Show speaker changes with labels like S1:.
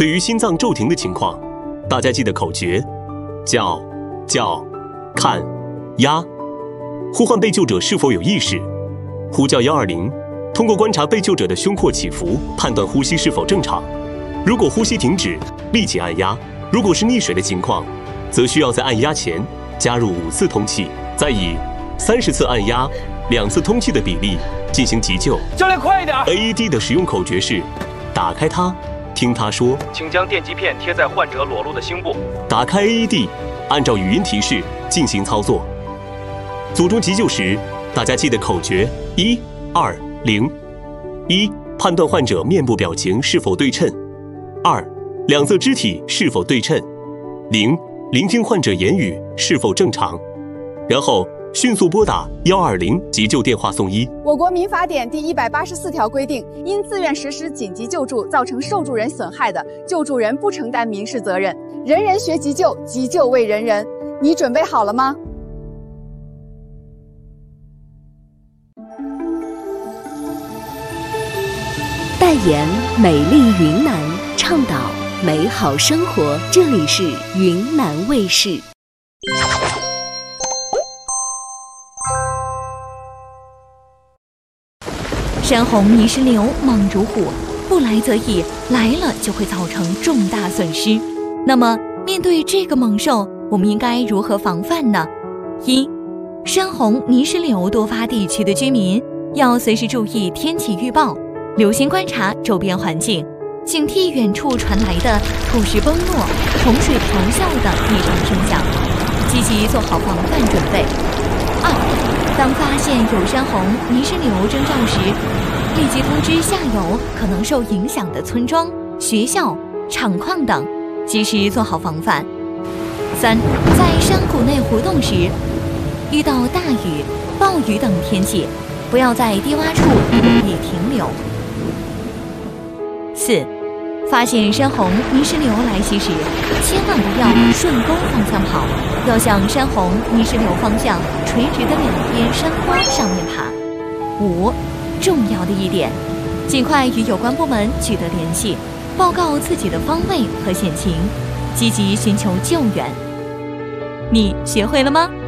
S1: 对于心脏骤停的情况，大家记得口诀：叫、看、压。呼唤被救者是否有意识，呼叫120，通过观察被救者的胸廓起伏，判断呼吸是否正常。如果呼吸停止，立即按压；如果是溺水的情况，则需要在按压前加入5次通气，再以30次按压、2次通气的比例进行急救。
S2: 教练，快一点
S1: ！AED 的使用口诀是：打开它，听它说。
S2: 请将电极片贴在患者裸露的胸部。
S1: 打开 AED， 按照语音提示进行操作。组中急救时，大家记得口诀：1、2、0。1、判断患者面部表情是否对称；2、两侧肢体是否对称；0、聆听患者言语是否正常。然后迅速拨打120急救电话送医。
S3: 我国民法典第184条规定，因自愿实施紧急救助造成受助人损害的，救助人不承担民事责任。人人学急救，急救为人人。你准备好了吗？
S4: 代言美丽云南，倡导美好生活。这里是云南卫视。
S5: 山洪泥石流猛如虎，不来则已，来了就会造成重大损失。那么，面对这个猛兽，我们应该如何防范呢？1、山洪泥石流多发地区的居民要随时注意天气预报，留心观察周边环境，警惕远处传来的土石崩落、洪水咆哮的异常声响，积极做好防范准备。2、当发现有山洪泥石流征兆时，立即通知下游可能受影响的村庄、学校、厂矿等，及时做好防范。3、在山谷内活动时，遇到大雨、暴雨等天气，不要在低洼处容易停留。4、发现山洪泥石流来袭时，千万不要顺沟方向跑，要向山洪泥石流方向垂直的2边山坡上面爬。5、重要的一点，尽快与有关部门取得联系，报告自己的方位和险情，积极寻求救援。你学会了吗？